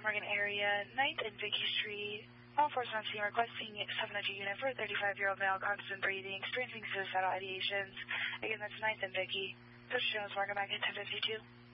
Morgan area, 9th and Vicky Street. Law enforcement team requesting 700 unit for a 35-year-old male, constant breathing, experiencing suicidal ideations. Again, that's 9th and Vicky. Social Jones Morgan back at 1052.